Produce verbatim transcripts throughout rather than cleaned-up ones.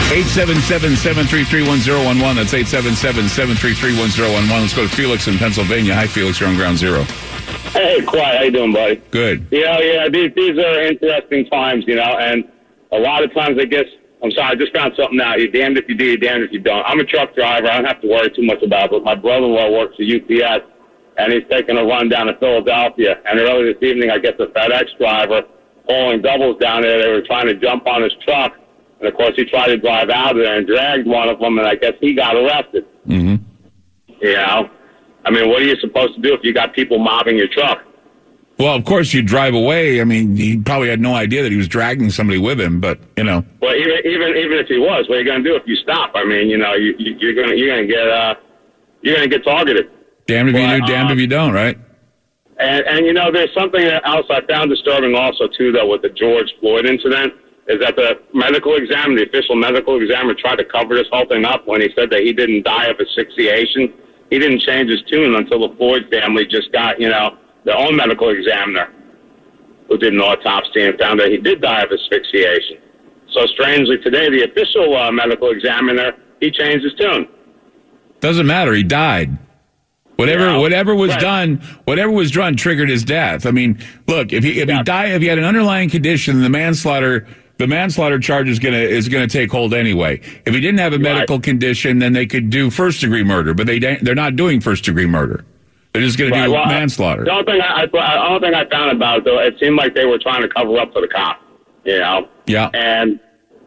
eight seven seven, seven three three, one zero one one. That's eight seven seven, seven three three, one zero one one. Let's go to Felix in Pennsylvania. Hi, Felix. You're on Ground Zero. Hey, Clyde. How you doing, buddy? Good. You know, yeah, these, these are interesting times, you know, and a lot of times I guess, I'm sorry, I just found something out. You're damned if you do, you're damned if you don't. I'm a truck driver. I don't have to worry too much about it, but my brother-in-law works for U P S, and he's taking a run down to Philadelphia. And early this evening, I get the FedEx driver pulling doubles down there. They were trying to jump on his truck. And, of course, he tried to drive out of there and dragged one of them, and I guess he got arrested. Mm-hmm. You know? I mean, what are you supposed to do if you got people mobbing your truck? Well, of course, you drive away. I mean, he probably had no idea that he was dragging somebody with him, but, you know. Well, even even, even if he was, what are you going to do if you stop? I mean, you know, you, you, you're going you're gonna get uh, you're gonna get targeted. Damned if you but, do, damned um, if you don't, right? And, and, you know, there's something else I found disturbing also, too, though, with the George Floyd incident. Is that the medical examiner, the official medical examiner, tried to cover this whole thing up when he said that he didn't die of asphyxiation. He didn't change his tune until the Floyd family just got, you know, their own medical examiner who did an autopsy and found that he did die of asphyxiation. So strangely today, the official uh, medical examiner, he changed his tune. Doesn't matter. He died. Whatever, Yeah, whatever was right. done, whatever was done triggered his death. I mean, look, if he if Yeah. he died, if he had an underlying condition, the manslaughter, the manslaughter charge is gonna is gonna take hold anyway. If he didn't have a Right. medical condition, then they could do first degree murder, but they don't- they're not doing first degree murder. They're just gonna Right, do well, manslaughter. The only thing I, I, the only thing I found about it, though, it seemed like they were trying to cover up for the cop, you know? Yeah. And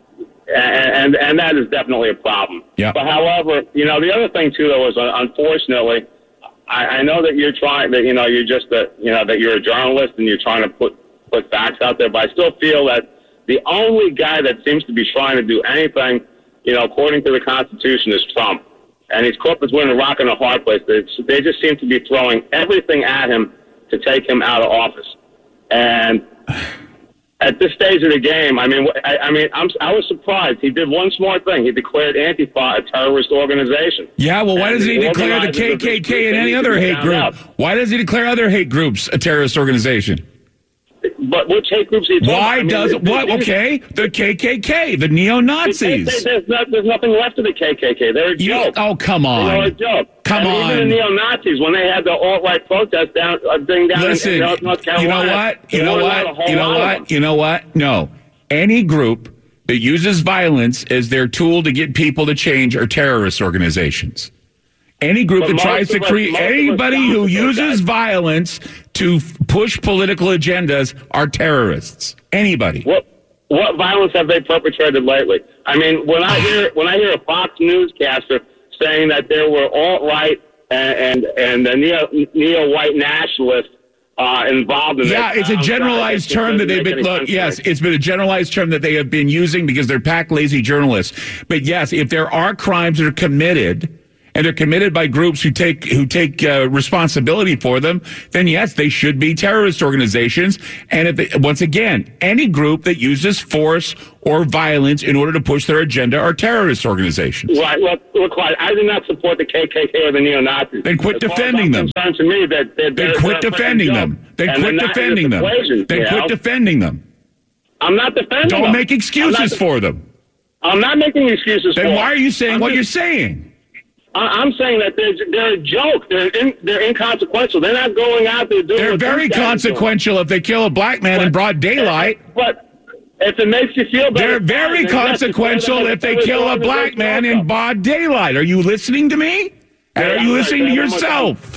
and and that is definitely a problem. Yeah. But however, you know, the other thing too, though, is uh, unfortunately, I, I know that you're trying that you know you're just a you know that you're a journalist and you're trying to put put facts out there, but I still feel that the only guy that seems to be trying to do anything, you know, according to the Constitution, is Trump. And he's caught between a rock and a hard place. They, they just seem to be throwing everything at him to take him out of office. And at this stage of the game, I mean, I, I mean, I'm, I was surprised. He did one smart thing. He declared Antifa a terrorist organization. Yeah, well, why And doesn't he the declare the organizers K of this K K group, and they any need to other be hate found group? out. Why does he declare other hate groups a terrorist organization? But which hate groups are you talking about? Why I mean, does they- what? they- Okay, the K K K, the they- neo-Nazis. they- There's, not, there's nothing left of the K K K. They're a You, joke. oh, come They're a on. joke. Come and on. Even the neo-Nazis, when they had the alt-right protest down, uh, thing down Listen, in North North you Carolina. know what? they You know wanted out a what? whole You know lot of what? them. You know what? No. Any group that uses violence as their tool to get people to change are terrorist organizations. Any group But that most tries to of us- create most of us anybody don't who support uses that. violence to f- push political agendas are terrorists. Anybody. What what violence have they perpetrated lately? I mean, when I hear when I hear a Fox newscaster saying that there were alt-right and and, and the neo neo white nationalists uh, involved in Yeah, this, it's a I'm sorry, generalized it term that doesn't they've make been, any look, sense to yes, me. it's been a generalized term that they have been using because they're pack lazy journalists. But yes, if there are crimes that are committed, and they're committed by groups who take who take uh, responsibility for them, then yes, they should be terrorist organizations. And if they, once again, any group that uses force or violence in order to push their agenda are terrorist organizations. Right. Look, look, Clyde, I do not support the K K K or the neo-Nazis. Then quit As far as defending I'm them. concerned, to me, that they're, Then they're, quit they're a defending freaking them. joke. Then And quit they're not in defending this them. equation, Then you quit know? defending them. I'm not defending them. Don't make I'm excuses not, for them. I'm not making excuses for Then them. why are you saying I'm what just- you're saying? I- I'm saying that they're they're a joke. They're in, they're inconsequential. They're not going out there doing. They're what very these guys are doing. consequential if they kill a black man in But- broad daylight. But if it makes you feel better, They're very fine. Then yes, consequential it's if they better kill a than black man in joke. broad daylight. Are you listening to me? And Yeah, are I'm you right. listening to Say that one more yourself?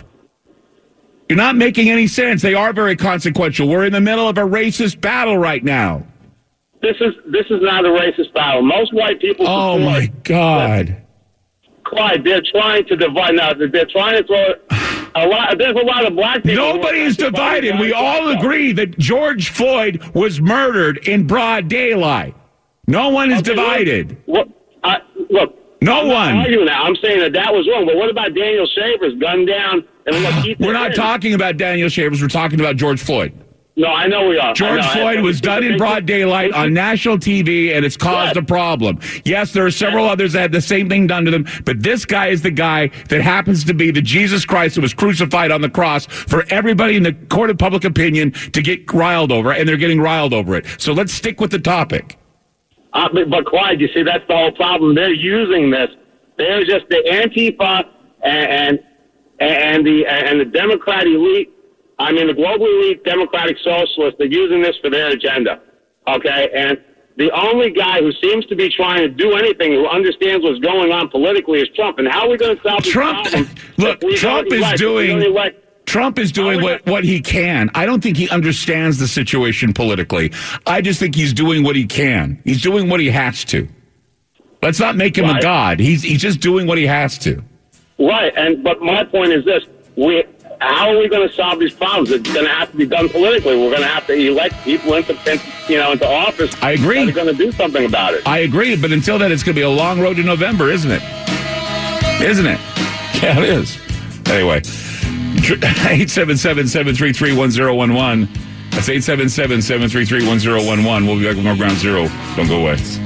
You're not making any sense. They are very consequential. We're in the middle of a racist battle right now. This is this is not a racist battle. Most white people. Oh, support- my God. Clyde, they're trying to divide now. They're trying to throw a lot. There's a lot of black people. Nobody is who are divided. We all black people. agree that George Floyd was murdered in broad daylight. No one is Okay, divided. What? I, look. No I'm not one. arguing that. I'm saying that that was wrong. But what about Daniel Shavers gunned down and what Keith We're not did? talking about Daniel Shavers. We're talking about George Floyd. No, I know we are. I George know. Floyd I- was it's a done in big- broad daylight it's- on national T V, and it's caused Yes. a problem. Yes, there are several others that had the same thing done to them, but this guy is the guy that happens to be the Jesus Christ that was crucified on the cross for everybody in the court of public opinion to get riled over, and they're getting riled over it. So let's stick with the topic. Uh, but, but Clyde, you see, that's the whole problem. They're using this. They're just the Antifa and, and and the and the Democrat elite. I mean, the global elite, Democratic Socialists. They're using this for their agenda. Okay, and the only guy who seems to be trying to do anything, who understands what's going on politically, is Trump. And how are we going to solve this Trump? problem? Look, Trump is elect, doing. Trump is doing what, what he can. I don't think he understands the situation politically. I just think he's doing what he can. He's doing what he has to. Let's not make him right. a god. He's he's just doing what he has to. Right, and but my point is this: we how are we going to solve these problems? It's going to have to be done politically. We're going to have to elect people into you know into office. I agree. We're going to do something about it. I agree, but until then, it's going to be a long road to November, isn't it? Isn't it? Yeah, it is. Anyway. eight seven seven, seven three three, one zero one one. That's eight seven seven, seven three three, one zero one one. We'll be back with more Ground Zero. Don't go away.